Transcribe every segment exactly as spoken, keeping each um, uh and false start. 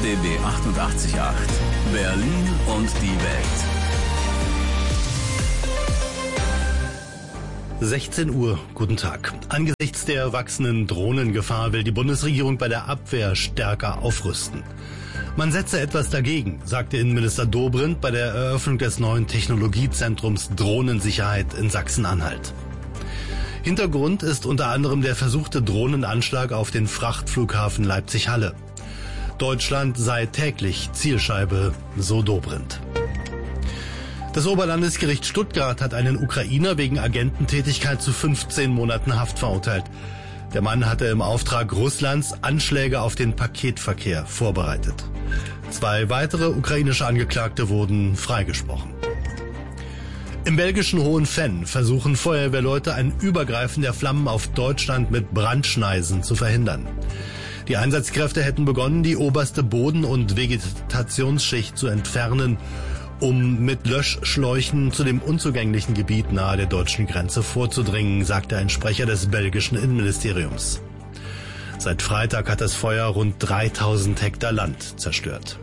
B B achtundachtzig Komma acht. Berlin und die Welt. sechzehn Uhr, guten Tag. Angesichts der wachsenden Drohnengefahr will die Bundesregierung bei der Abwehr stärker aufrüsten. Man setze etwas dagegen, sagte Innenminister Dobrindt bei der Eröffnung des neuen Technologiezentrums Drohnensicherheit in Sachsen-Anhalt. Hintergrund ist unter anderem der versuchte Drohnenanschlag auf den Frachtflughafen Leipzig-Halle. Deutschland sei täglich Zielscheibe, so Dobrindt. Das Oberlandesgericht Stuttgart hat einen Ukrainer wegen Agententätigkeit zu fünfzehn Monaten Haft verurteilt. Der Mann hatte im Auftrag Russlands Anschläge auf den Paketverkehr vorbereitet. Zwei weitere ukrainische Angeklagte wurden freigesprochen. Im belgischen Hohenfenn versuchen Feuerwehrleute ein Übergreifen der Flammen auf Deutschland mit Brandschneisen zu verhindern. Die Einsatzkräfte hätten begonnen, die oberste Boden- und Vegetationsschicht zu entfernen, um mit Löschschläuchen zu dem unzugänglichen Gebiet nahe der deutschen Grenze vorzudringen, sagte ein Sprecher des belgischen Innenministeriums. Seit Freitag hat das Feuer rund dreitausend Hektar Land zerstört.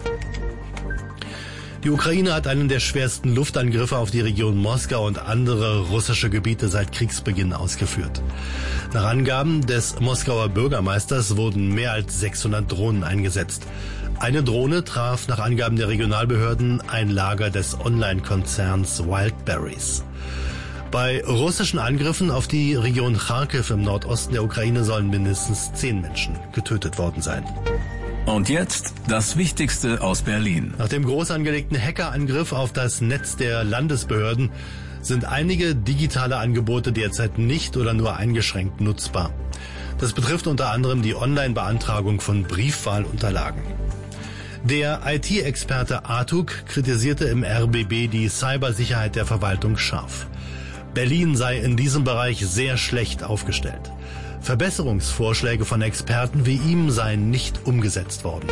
Die Ukraine hat einen der schwersten Luftangriffe auf die Region Moskau und andere russische Gebiete seit Kriegsbeginn ausgeführt. Nach Angaben des Moskauer Bürgermeisters wurden mehr als sechshundert Drohnen eingesetzt. Eine Drohne traf nach Angaben der Regionalbehörden ein Lager des Online-Konzerns Wildberries. Bei russischen Angriffen auf die Region Charkiw im Nordosten der Ukraine sollen mindestens zehn Menschen getötet worden sein. Und jetzt das Wichtigste aus Berlin. Nach dem groß angelegten Hackerangriff auf das Netz der Landesbehörden sind einige digitale Angebote derzeit nicht oder nur eingeschränkt nutzbar. Das betrifft unter anderem die Online-Beantragung von Briefwahlunterlagen. Der I T-Experte Artuk kritisierte im R B B die Cybersicherheit der Verwaltung scharf. Berlin sei in diesem Bereich sehr schlecht aufgestellt. Verbesserungsvorschläge von Experten wie ihm seien nicht umgesetzt worden.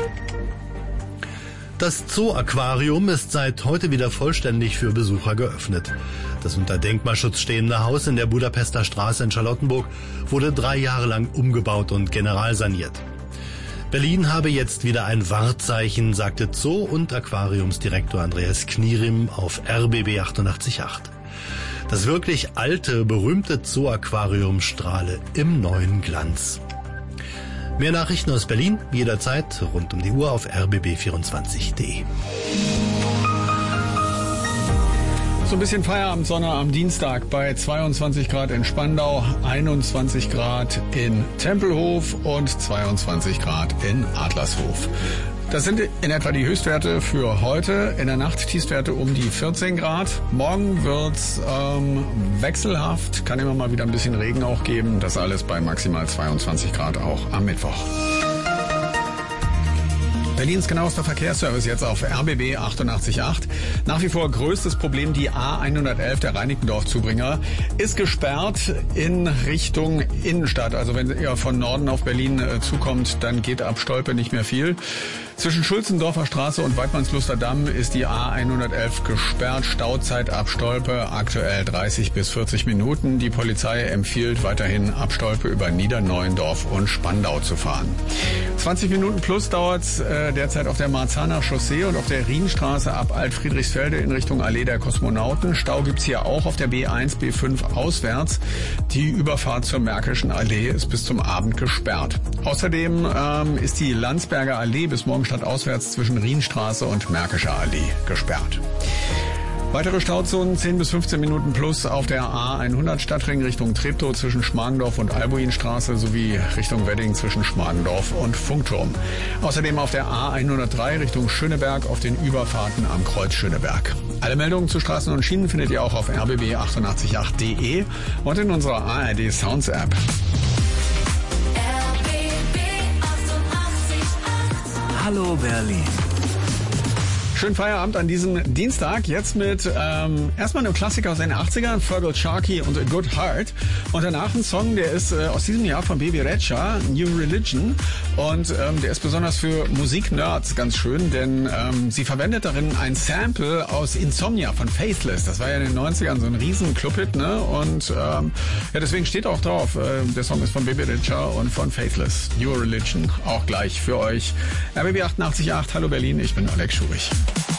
Das Zoo-Aquarium ist seit heute wieder vollständig für Besucher geöffnet. Das unter Denkmalschutz stehende Haus in der Budapester Straße in Charlottenburg wurde drei Jahre lang umgebaut und generalsaniert. Berlin habe jetzt wieder ein Wahrzeichen, sagte Zoo- und Aquariumsdirektor Andreas Knierim auf R B B achtundachtzig Komma acht. Das wirklich alte, berühmte Zoo-Aquarium strahle im neuen Glanz. Mehr Nachrichten aus Berlin, jederzeit rund um die Uhr auf r b b vierundzwanzig punkt de. So ein bisschen Feierabendsonne am Dienstag bei zweiundzwanzig Grad in Spandau, einundzwanzig Grad in Tempelhof und zweiundzwanzig Grad in Adlershof. Das sind in etwa die Höchstwerte für heute. In der Nacht Tiefstwerte um die vierzehn Grad. Morgen wird's ähm, wechselhaft, kann immer mal wieder ein bisschen Regen auch geben. Das alles bei maximal zweiundzwanzig Grad auch am Mittwoch. Berlins genauester Verkehrsservice jetzt auf R B B achtundachtzig Komma acht. Nach wie vor größtes Problem, die A hundertelf, der Reinickendorf-Zubringer, ist gesperrt in Richtung Innenstadt. Also wenn ihr von Norden auf Berlin äh, zukommt, dann geht ab Stolpe nicht mehr viel. Zwischen Schulzendorfer Straße und Weidmannsluster Damm ist die A hundertelf gesperrt. Stauzeit ab Stolpe aktuell dreißig bis vierzig Minuten. Die Polizei empfiehlt weiterhin ab Stolpe über Niederneuendorf und Spandau zu fahren. zwanzig Minuten plus dauert es äh, derzeit auf der Marzahner Chaussee und auf der Rienstraße ab Alt-Friedrichsfelde in Richtung Allee der Kosmonauten. Stau gibt's hier auch auf der B eins, B fünf auswärts. Die Überfahrt zur Märkischen Allee ist bis zum Abend gesperrt. Außerdem ähm, ist die Landsberger Allee bis morgen stadtauswärts zwischen Rienstraße und Märkischer Allee gesperrt. Weitere Stauzonen zehn bis fünfzehn Minuten plus auf der A hundert Stadtring Richtung Treptow zwischen Schmargendorf und Albuinstraße sowie Richtung Wedding zwischen Schmargendorf und Funkturm. Außerdem auf der A hundertdrei Richtung Schöneberg auf den Überfahrten am Kreuz Schöneberg. Alle Meldungen zu Straßen und Schienen findet ihr auch auf r b b achtundachtzig Komma acht punkt de und in unserer A R D Sounds App. Hallo Berlin. Schönen Feierabend an diesem Dienstag. Jetzt mit ähm, erstmal einem Klassiker aus den achtzigern, Ferbal Sharkey und A Good Heart. Und danach ein Song, der ist äh, aus diesem Jahr von Bebe Rexha, New Religion. Und ähm, der ist besonders für Musiknerds ganz schön, denn ähm, sie verwendet darin ein Sample aus Insomnia von Faithless. Das war ja in den neunzigern so ein riesen Clubhit, ne? Und ähm, ja, deswegen steht auch drauf, äh, der Song ist von Bebe Rexha und von Faithless. New Religion, auch gleich für euch. R B B achtundachtzig Komma acht, hallo Berlin, ich bin Alex Schurich.